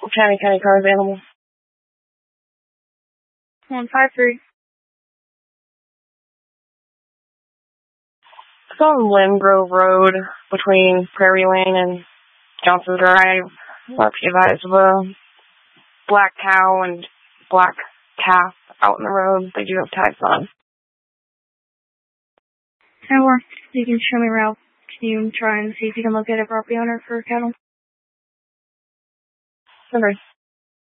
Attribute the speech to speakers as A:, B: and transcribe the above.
A: County cars animals.
B: 153.
A: It's on Lynn Grove Road between Prairie Lane and Johnson Drive. Let's give that as a black cow and black calf out in the road. They do have tags on.
B: Or you can show me around. Can you try and see if you can locate a property owner for cattle?
A: Okay.